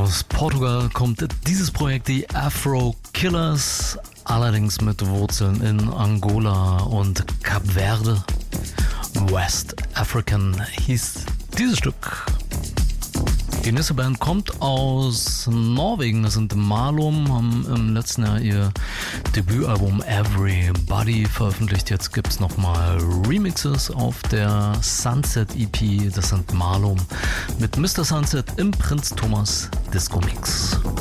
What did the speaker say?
Aus Portugal kommt dieses Projekt, die Afro Killers, allerdings mit Wurzeln in Angola und Kap Verde. West African hieß dieses Stück. Die nächste Band kommt aus Norwegen, das sind Malum, haben im letzten Jahr ihr Debütalbum Everybody veröffentlicht. Jetzt gibt es nochmal Remixes auf der Sunset EP, das sind Malum mit Mr. Sunset im Prinz Thomas Disco Mix.